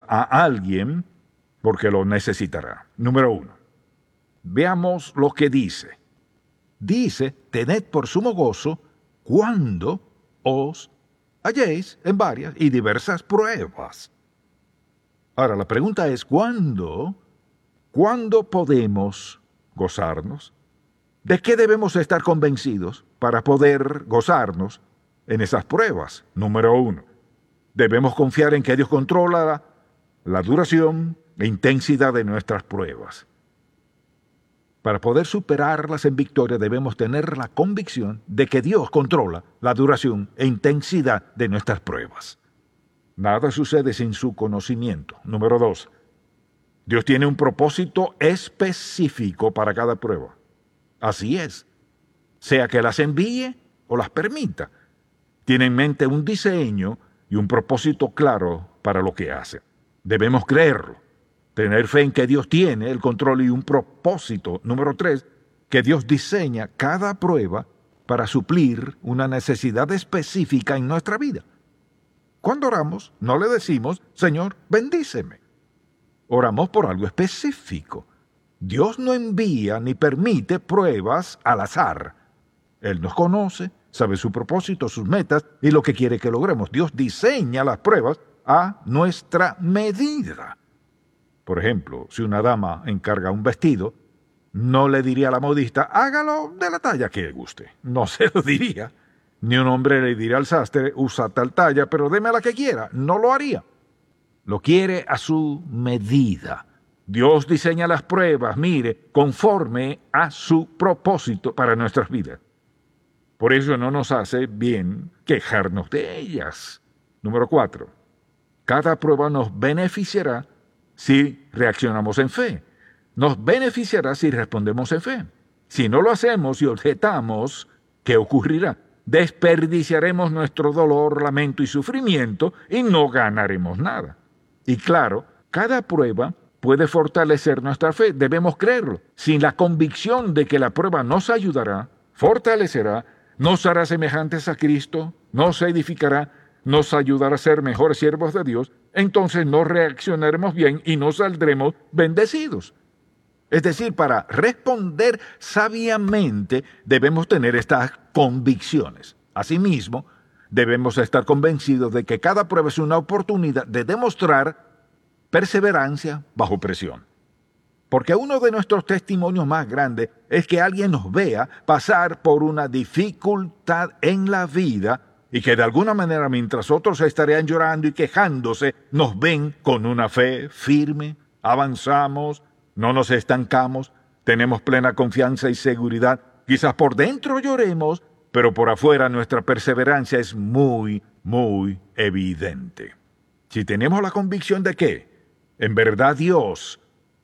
a alguien porque lo necesitará. Número 1. Veamos lo que dice. Dice, tened por sumo gozo cuando os halléis en varias y diversas pruebas. Ahora, la pregunta es, ¿cuándo podemos gozarnos? ¿De qué debemos estar convencidos para poder gozarnos en esas pruebas? Número 1. Debemos confiar en que Dios controla la duración e intensidad de nuestras pruebas. Para poder superarlas en victoria debemos tener la convicción de que Dios controla la duración e intensidad de nuestras pruebas. Nada sucede sin su conocimiento. Número 2. Dios tiene un propósito específico para cada prueba. Así es. Sea que las envíe o las permita. Tiene en mente un diseño y un propósito claro para lo que hace. Debemos creerlo. Tener fe en que Dios tiene el control y un propósito. Número 3, que Dios diseña cada prueba para suplir una necesidad específica en nuestra vida. Cuando oramos, no le decimos, Señor, bendíceme. Oramos por algo específico. Dios no envía ni permite pruebas al azar. Él nos conoce, sabe su propósito, sus metas y lo que quiere que logremos. Dios diseña las pruebas a nuestra medida. Por ejemplo, si una dama encarga un vestido, no le diría a la modista, hágalo de la talla que le guste. No se lo diría. Ni un hombre le diría al sastre, usa tal talla, pero deme la que quiera. No lo haría. Lo quiere a su medida. Dios diseña las pruebas, mire, conforme a su propósito para nuestras vidas. Por eso no nos hace bien quejarnos de ellas. Número 4. Cada prueba nos beneficiará si reaccionamos en fe. Nos beneficiará si respondemos en fe. Si no lo hacemos y objetamos, ¿qué ocurrirá? Desperdiciaremos nuestro dolor, lamento y sufrimiento y no ganaremos nada. Y claro, cada prueba puede fortalecer nuestra fe. Debemos creerlo. Sin la convicción de que la prueba nos ayudará, fortalecerá, nos hará semejantes a Cristo, nos edificará, nos ayudará a ser mejores siervos de Dios, entonces no reaccionaremos bien y no saldremos bendecidos. Es decir, para responder sabiamente debemos tener estas convicciones. Asimismo, debemos estar convencidos de que cada prueba es una oportunidad de demostrar perseverancia bajo presión. Porque uno de nuestros testimonios más grandes es que alguien nos vea pasar por una dificultad en la vida y que de alguna manera, mientras otros estarían llorando y quejándose, nos ven con una fe firme, avanzamos, no nos estancamos, tenemos plena confianza y seguridad. Quizás por dentro lloremos, pero por afuera nuestra perseverancia es muy, muy evidente. Si tenemos la convicción de que, en verdad, Dios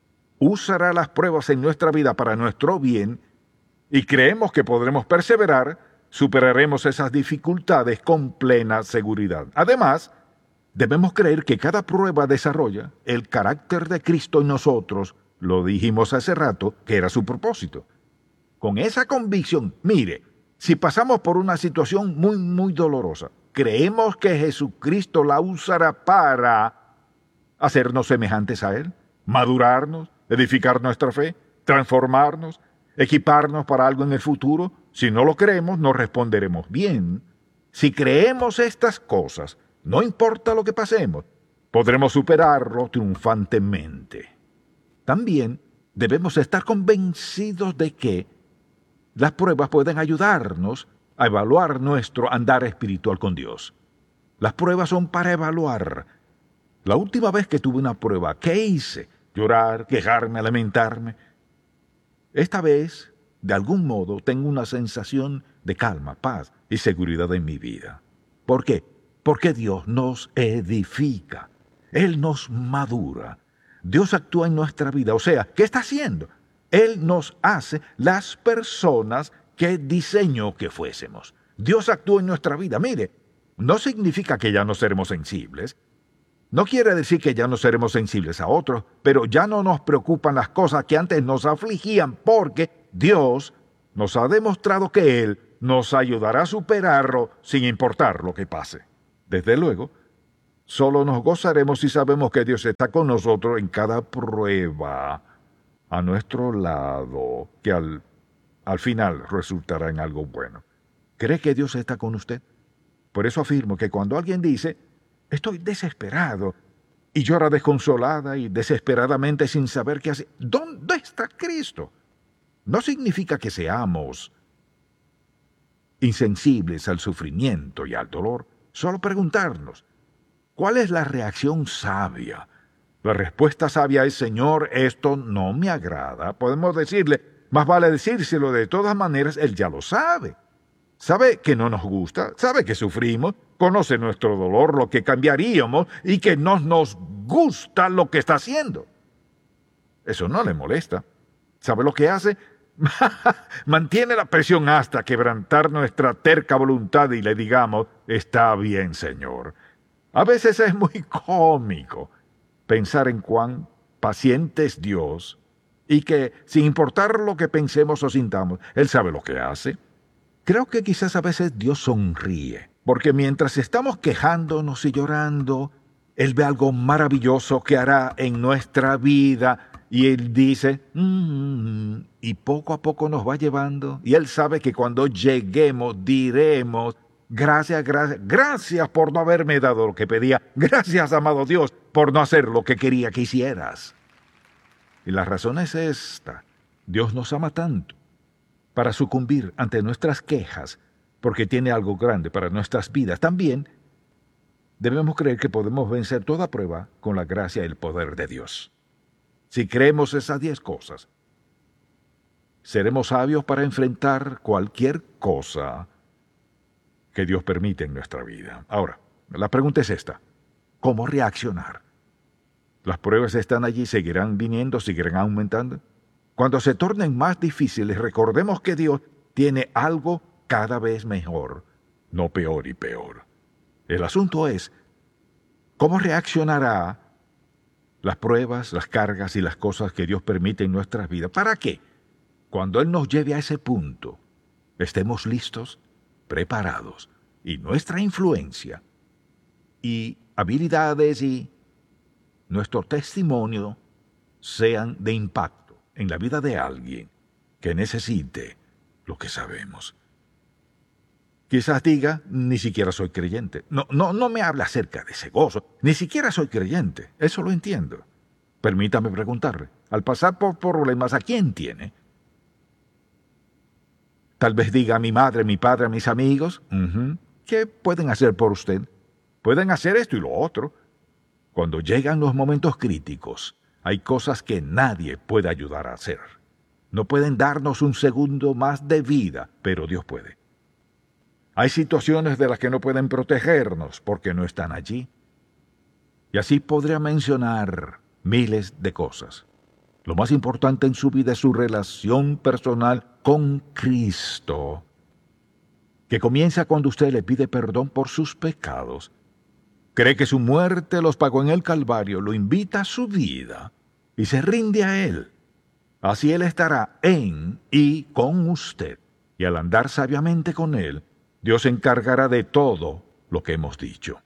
usará las pruebas en nuestra vida para nuestro bien y creemos que podremos perseverar, superaremos esas dificultades con plena seguridad. Además, debemos creer que cada prueba desarrolla el carácter de Cristo en nosotros. Lo dijimos hace rato, que era su propósito. Con esa convicción, mire, si pasamos por una situación muy, muy dolorosa, creemos que Jesucristo la usará para hacernos semejantes a Él, madurarnos, edificar nuestra fe, transformarnos, equiparnos para algo en el futuro. Si no lo creemos, no responderemos bien. Si creemos estas cosas, no importa lo que pasemos, podremos superarlo triunfantemente. También debemos estar convencidos de que las pruebas pueden ayudarnos a evaluar nuestro andar espiritual con Dios. Las pruebas son para evaluar. La última vez que tuve una prueba, ¿qué hice? Llorar, quejarme, lamentarme. Esta vez, de algún modo, tengo una sensación de calma, paz y seguridad en mi vida. ¿Por qué? Porque Dios nos edifica. Él nos madura. Dios actúa en nuestra vida. O sea, ¿qué está haciendo? Él nos hace las personas que diseñó que fuésemos. Dios actúa en nuestra vida. Mire, no significa que ya no seremos sensibles. No quiere decir que ya no seremos sensibles a otros, pero ya no nos preocupan las cosas que antes nos afligían porque Dios nos ha demostrado que Él nos ayudará a superarlo sin importar lo que pase. Desde luego, Solo nos gozaremos si sabemos que Dios está con nosotros en cada prueba, a nuestro lado, que al final resultará en algo bueno. ¿Cree que Dios está con usted? Por eso afirmo que cuando alguien dice, estoy desesperado, y llora desconsolada y desesperadamente sin saber qué hacer, ¿dónde está Cristo? No significa que seamos insensibles al sufrimiento y al dolor. Solo preguntarnos, ¿cuál es la reacción sabia? La respuesta sabia es, Señor, esto no me agrada. Podemos decirle, más vale decírselo de todas maneras, Él ya lo sabe. Sabe que no nos gusta, sabe que sufrimos, conoce nuestro dolor, lo que cambiaríamos y que no nos gusta lo que está haciendo. Eso no le molesta. ¿Sabe lo que hace? Mantiene la presión hasta quebrantar nuestra terca voluntad y le digamos, está bien, Señor. A veces es muy cómico pensar en cuán paciente es Dios y que, sin importar lo que pensemos o sintamos, Él sabe lo que hace. Creo que quizás a veces Dios sonríe, porque mientras estamos quejándonos y llorando, Él ve algo maravilloso que hará en nuestra vida y Él dice, y poco a poco nos va llevando. Y Él sabe que cuando lleguemos diremos, gracias, gracias, gracias por no haberme dado lo que pedía. Gracias, amado Dios, por no hacer lo que quería que hicieras. Y la razón es esta. Dios nos ama tanto para sucumbir ante nuestras quejas, porque tiene algo grande para nuestras vidas. También debemos creer que podemos vencer toda prueba con la gracia y el poder de Dios. Si creemos esas 10 cosas, seremos sabios para enfrentar cualquier cosa que Dios permite en nuestra vida. Ahora, la pregunta es esta: ¿cómo reaccionar? Las pruebas están allí, seguirán viniendo, seguirán aumentando. Cuando se tornen más difíciles, recordemos que Dios tiene algo cada vez mejor, no peor y peor. El asunto es, ¿cómo reaccionará las pruebas, las cargas y las cosas que Dios permite en nuestras vidas? ¿Para qué? Cuando Él nos lleve a ese punto, estemos listos, preparados, y nuestra influencia y habilidades y nuestro testimonio sean de impacto en la vida de alguien que necesite lo que sabemos. Quizás diga, ni siquiera soy creyente. No me habla acerca de ese gozo. Ni siquiera soy creyente. Eso lo entiendo. Permítame preguntarle, al pasar por problemas, ¿a quién tiene? Tal vez diga a mi madre, mi padre, a mis amigos. ¿Qué pueden hacer por usted? Pueden hacer esto y lo otro. Cuando llegan los momentos críticos, hay cosas que nadie puede ayudar a hacer. No pueden darnos un segundo más de vida, pero Dios puede. Hay situaciones de las que no pueden protegernos porque no están allí. Y así podría mencionar miles de cosas. Lo más importante en su vida es su relación personal con Cristo, que comienza cuando usted le pide perdón por sus pecados, cree que su muerte los pagó en el Calvario, lo invita a su vida y se rinde a Él. Así Él estará en y con usted. Y al andar sabiamente con Él, Dios se encargará de todo lo que hemos dicho.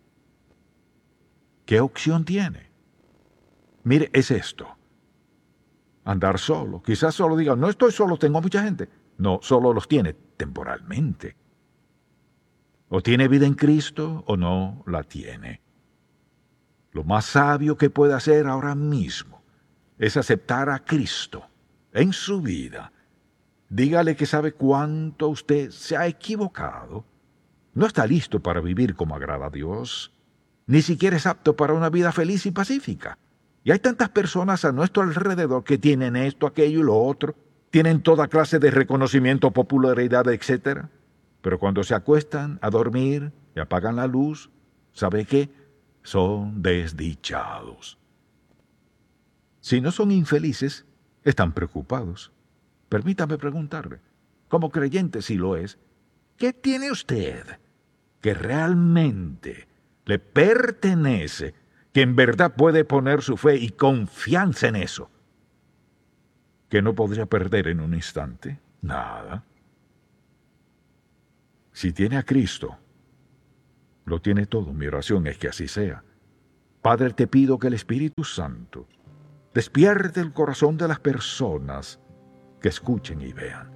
¿Qué opción tiene? Mire, es esto. Andar solo. Quizás solo diga, no estoy solo, tengo mucha gente. No, solo los tiene temporalmente. O tiene vida en Cristo o no la tiene. Lo más sabio que puede hacer ahora mismo es aceptar a Cristo en su vida. Dígale que sabe cuánto usted se ha equivocado. No está listo para vivir como agrada a Dios. Ni siquiera es apto para una vida feliz y pacífica. Y hay tantas personas a nuestro alrededor que tienen esto, aquello y lo otro. Tienen toda clase de reconocimiento, popularidad, etc. Pero cuando se acuestan a dormir y apagan la luz, ¿sabe qué? Son desdichados. Si no son infelices, están preocupados. Permítame preguntarle, como creyente si lo es, ¿qué tiene usted que realmente le pertenece, que en verdad puede poner su fe y confianza en eso, que no podría perder en un instante? Nada. Si tiene a Cristo, Lo tiene todo. Mi oración es que así sea. Padre, te pido que el Espíritu Santo despierte el corazón de las personas que escuchen y vean,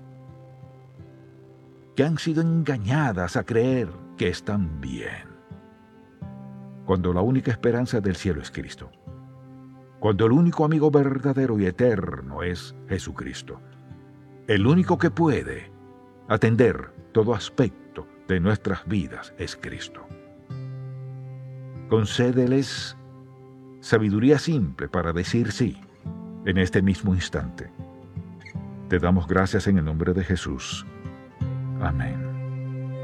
que han sido engañadas a creer que están bien, cuando la única esperanza del cielo es Cristo, cuando el único amigo verdadero y eterno es Jesucristo, el único que puede atender todo aspecto de nuestras vidas es Cristo. Concédeles sabiduría simple para decir sí en este mismo instante. Te damos gracias en el nombre de Jesús. Amén.